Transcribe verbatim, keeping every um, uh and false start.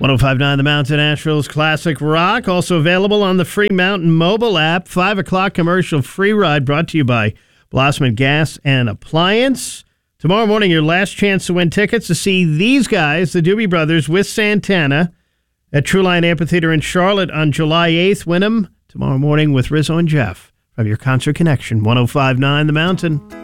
ten fifty-nine The Mountain, Asheville's classic rock. Also available on the free Mountain mobile app. five o'clock commercial free ride brought to you by Blossman Gas and Appliance. Tomorrow morning, your last chance to win tickets to see these guys, the Doobie Brothers, with Santana at True Line Amphitheater in Charlotte on July eighth. Win them tomorrow morning with Rizzo and Jeff from your Concert Connection. ten fifty-nine The Mountain.